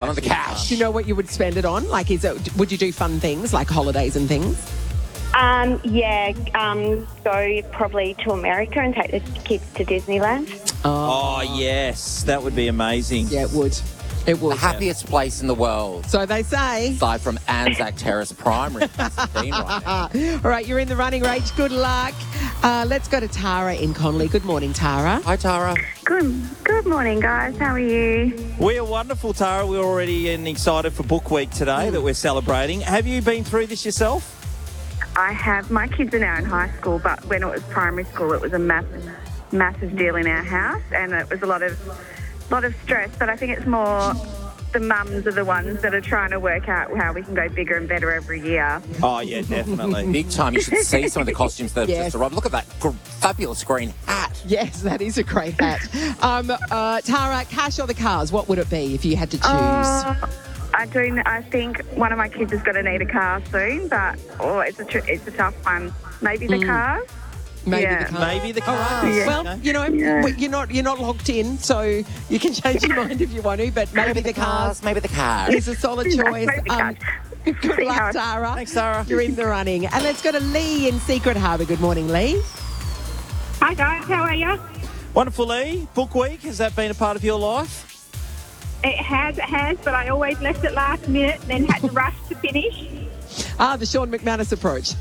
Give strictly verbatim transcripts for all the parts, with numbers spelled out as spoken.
on the cash. Do you know what you would spend it on? Like, is it? Would you do fun things like holidays and things? Um, yeah, um, go probably to America and take the kids to Disneyland. Oh, yes. That would be amazing. Yeah, it would. It would. The happiest place in the world. So they say. Aside from Anzac Terrace Primary. Right now. All right, you're in the running, Rach. Good luck. Uh, let's go to Tara in Connolly. Good morning, Tara. Hi, Tara. Good, good morning, guys. How are you? We are wonderful, Tara. We're already excited for Book Week today that we're celebrating. Have you been through this yourself? I have. My kids are now in high school, but when it was primary school, it was a massive, massive deal in our house, and it was a lot of, lot of stress. But I think it's more the mums are the ones that are trying to work out how we can go bigger and better every year. Oh, yeah, definitely. Big time. You should see some of the costumes that have Yes. just arrived. Look at that gr- fabulous green hat. Yes, that is a great hat. um, uh, Tara, cash or the cars? What would it be if you had to choose? Uh, I do. I think one of my kids is going to need a car soon, but oh, it's a tr- it's a tough one. Maybe the cars. Maybe yeah. the cars. Maybe the All cars. right. Yeah. Well, Okay. you know, Yeah. you're not you're not locked in, so you can change your mind if you want to. But maybe, the cars Maybe the cars. is a solid choice. Maybe the Um, cars. good See luck, how- Tara. Thanks, Tara. You're in the running. And let's go to Lee in Secret Harbour. Good morning, Lee. Hi guys, how are you? Wonderful, Lee. Book Week, has that been a part of your life? It has, it has, but I always left it last minute and then had to rush to finish. Ah, the Sean McManus approach.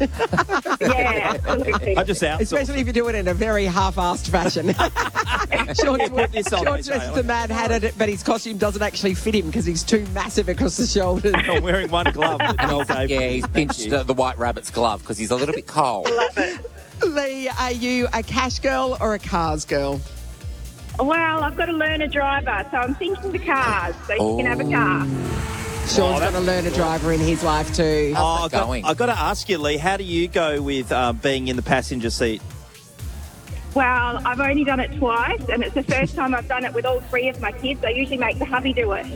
Yeah, absolutely. I just outsourced. Especially if you do it in a very half-assed fashion. Sean, Put this on, Sean mate, dresses Taylor. the Mad Hatter, but his costume doesn't actually fit him because he's too massive across the shoulders. I'm wearing one glove. But Joel gave Yeah, me. he's Thank pinched you. uh, the White Rabbit's glove because he's a little bit cold. Lee, are you a cash girl or a cars girl? Well, I've got to learn a driver, so I'm thinking the cars, so you can have a car. Sean's got to learn a driver in his life too. Oh, How's I that got, going? I got to ask you, Lee, how do you go with uh, being in the passenger seat? Well, I've only done it twice, and it's the first time I've done it with all three of my kids. I usually make the hubby do it.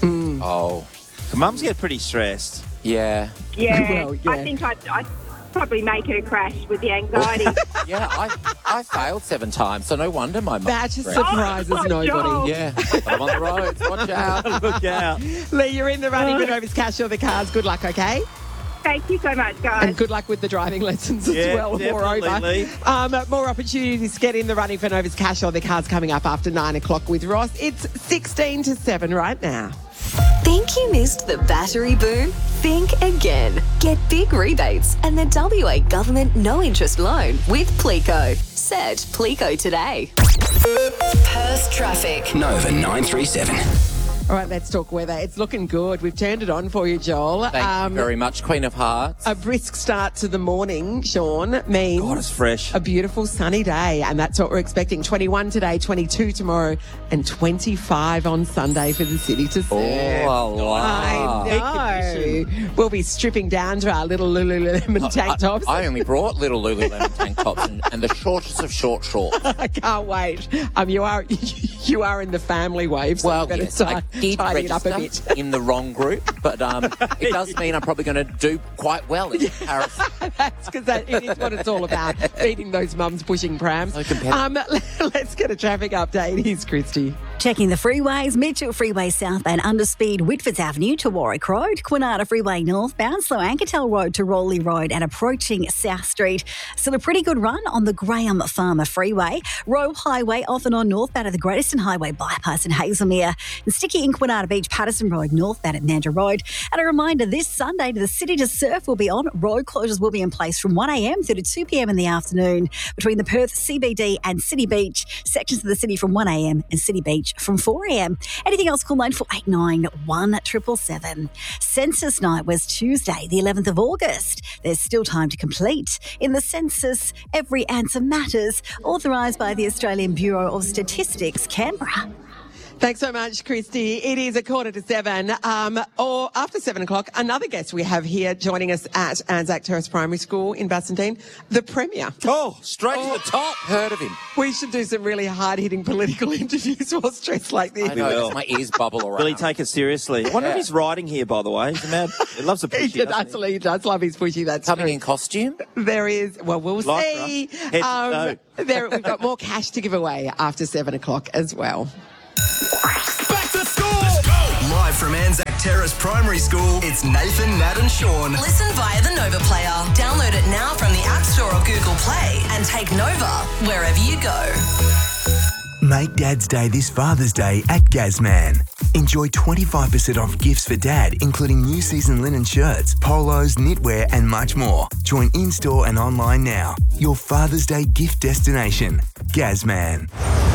Oh, The mums get pretty stressed. yeah. Yeah, Well, yeah. I think I'd, I'd probably make her crash with the anxiety. Yeah, I I failed seven times, so no wonder my mum. That just surprises Oh, nobody. Joel. Yeah, but I'm on the roads. Watch out. Look out. Lee, you're in the running for Nova's cash or the cars. Good luck, okay? Thank you so much, guys. And good luck with the driving lessons as Yeah, well, definitely, moreover. Lee. Um, more opportunities to get in the running for Nova's cash or the cars coming up after nine o'clock with Ross. It's sixteen to seven right now. Think you missed the battery boom? Think again. Get big rebates and the W A government no interest loan with Plico. Search Plico today. Perth traffic. Nova nine three seven. All right, let's talk weather. It's looking good. We've turned it on for you, Joel. Thank you very much, Queen of Hearts. A brisk start to the morning, Sean, means God, it's fresh. a beautiful sunny day, and that's what we're expecting. twenty-one today, twenty-two tomorrow, and twenty-five on Sunday for the city to serve. Oh, la, la. I know. We'll be stripping down to our little Lululemon tank tops. I, I only brought little Lululemon tank tops and, and the shortest of short shorts. I can't wait. Um, you are you are in the family wave, so Well, I'm going yes, to I ti- did tidy it up a bit. register in the wrong group, but um, it does mean I'm probably going to do quite well in Paris. That's because that it is what it's all about, feeding those mums pushing prams. So competitive. Um, let's get a traffic update. Here's Christy. Checking the freeways, Mitchell Freeway southbound underspeed Whitfords Avenue to Warwick Road, Quinata Freeway northbound, slow Ankertel Road to Rowley Road and approaching South Street. Still a pretty good run on the Graham Farmer Freeway. Rowe Highway off and on northbound at the Great Eastern Highway bypass in Hazelmere. And sticky in Quinata Beach, Patterson Road northbound at Nandra Road. And a reminder, this Sunday to the City to Surf will be on. Road closures will be in place from one a m through to two p m in the afternoon between the Perth C B D and City Beach. Sections of the city from one a m and City Beach from four a m. Anything else, call nine four eight nine, one seven seven seven. Census night was Tuesday, the eleventh of August. There's still time to complete. In the census, every answer matters. Authorised by the Australian Bureau of Statistics, Canberra. Thanks so much, Christy. It is a quarter to seven, um, or after seven o'clock, another guest we have here joining us at Anzac Terrace Primary School in Bastantine, the Premier. Oh, straight to the top. Heard of him. We should do some really hard-hitting political interviews while stressed like this. I know, will. it's my ears bubble around. Will he take it seriously? I wonder if he's riding here, by the way. He's a mad. He loves a He pushy, doesn't does, he does love his pushy, that's Coming true. in costume? There is, well, we'll Lycra. see. Head to toe. there, we've got more cash to give away after seven o'clock as well. Back to school. Let's go. Live from Anzac Terrace Primary School, it's Nathan, Nat and Sean. Listen via the Nova player. Download it now from the App Store or Google Play and take Nova wherever you go. Make Dad's Day this Father's Day at Gazman. Enjoy twenty-five percent off gifts for Dad, including new season linen shirts, polos, knitwear and much more. Join in-store and online now. Your Father's Day gift destination. Gazman.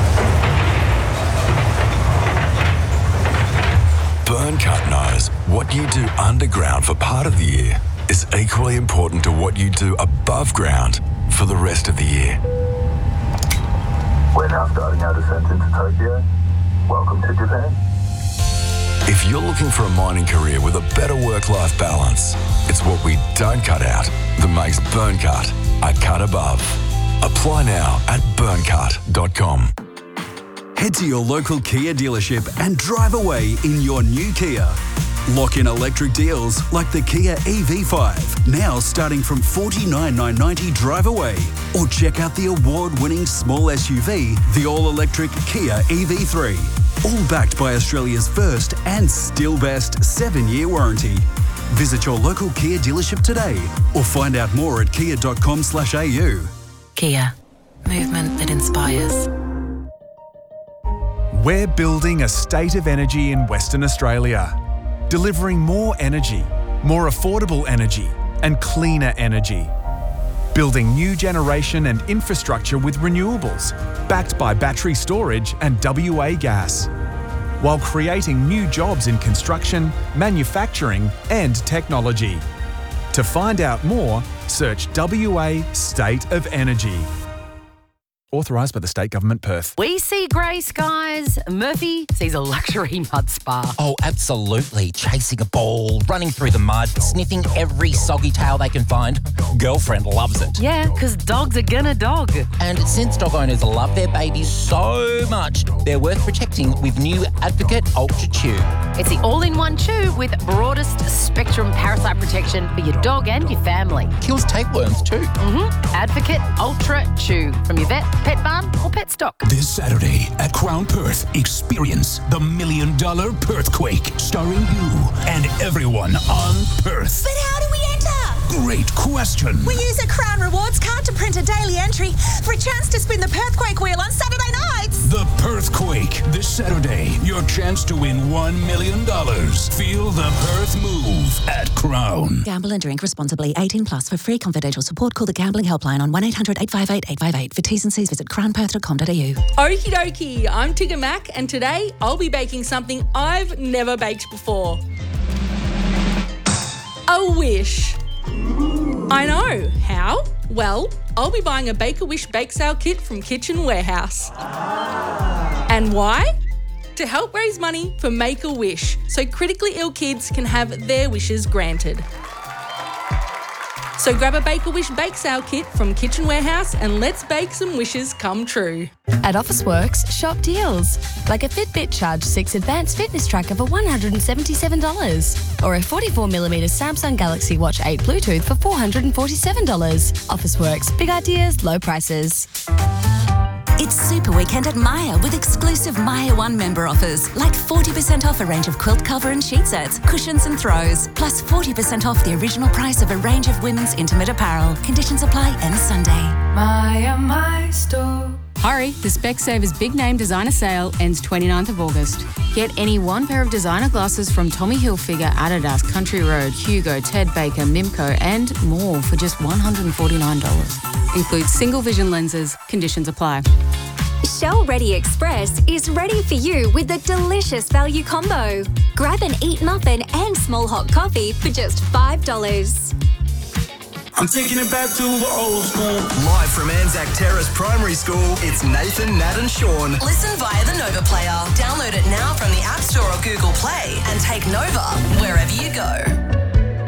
Burncut knows what you do underground for part of the year is equally important to what you do above ground for the rest of the year. We're now starting our descent into Tokyo. Welcome to Japan. If you're looking for a mining career with a better work-life balance, it's what we don't cut out that makes Burncut a cut above. Apply now at burncut dot com. Head to your local Kia dealership and drive away in your new Kia. Lock in electric deals like the Kia E V five, now starting from forty-nine thousand nine hundred ninety drive away. Or check out the award-winning small S U V, the all-electric Kia E V three. All backed by Australia's first and still best seven-year warranty. Visit your local Kia dealership today or find out more at kia dot com slash a u. Kia. Movement that inspires. We're building a state of energy in Western Australia, delivering more energy, more affordable energy, and cleaner energy. Building new generation and infrastructure with renewables, backed by battery storage and W A gas, while creating new jobs in construction, manufacturing, and technology. To find out more, search W A State of Energy. Authorised by the State Government, Perth. We see grey skies. Murphy sees a luxury mud spa. Oh, absolutely. Chasing a ball, running through the mud, sniffing every soggy tail they can find. Girlfriend loves it. Yeah, because dogs are gonna dog. And since dog owners love their babies so much, they're worth protecting with new Advocate Ultra Chew. It's the all-in-one chew with broadest spectrum parasite protection for your dog and your family. Kills tapeworms too. Mm-hmm. Advocate Ultra Chew from your vet, pet barn or pet stock. This Saturday at Crown Perth, experience the Million Dollar Perthquake, starring you and everyone on Perth. But how do we enter? Great question. We use a Crown Rewards card to print a daily entry for a chance to spin the Perthquake wheel on Saturday nights. The Perthquake, this Saturday, your chance to win one million dollars. Feel the Perth move at Crown. Gamble and drink responsibly. eighteen plus. For free confidential support, call the Gambling Helpline on one eight hundred eight five eight eight five eight. For T's and C's, visit crown perth dot com dot a u. Okie dokie, I'm Tigger Mac, and today I'll be baking something I've never baked before. A wish. I know. How? Well, I'll be buying a Bake a Wish bake sale kit from Kitchen Warehouse. And why? To help raise money for Make a Wish, so critically ill kids can have their wishes granted. So grab a Bake a Wish bake sale kit from Kitchen Warehouse and let's bake some wishes come true. At Officeworks, shop deals. Like a Fitbit Charge six Advanced Fitness Tracker for one hundred seventy-seven dollars. Or a forty-four millimeter Samsung Galaxy Watch eight Bluetooth for four hundred forty-seven dollars. Officeworks, big ideas, low prices. It's Super Weekend at Myer with exclusive Myer One member offers, like forty percent off a range of quilt cover and sheet sets, cushions and throws, plus forty percent off the original price of a range of women's intimate apparel. Conditions apply end Sunday. Myer, my store. Hurry, the Specsavers Big Name Designer Sale ends twenty-ninth of August. Get any one pair of designer glasses from Tommy Hilfiger, Adidas, Country Road, Hugo, Ted Baker, Mimco and more for just one hundred forty-nine dollars. Includes single vision lenses. Conditions apply. Shell Ready Express is ready for you with a delicious value combo. Grab an Eat muffin and small hot coffee for just five dollars. I'm taking it back to the old school. Live from Anzac Terrace Primary School, it's Nathan, Nat and Sean. Listen via the Nova player. Download it now from the App Store or Google Play and take Nova wherever you go.